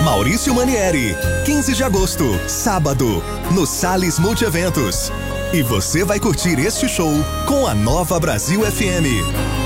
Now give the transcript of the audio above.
Maurício Manieri, 15 de agosto, sábado, no Salles Multieventos. E você vai curtir este show com a Nova Brasil FM.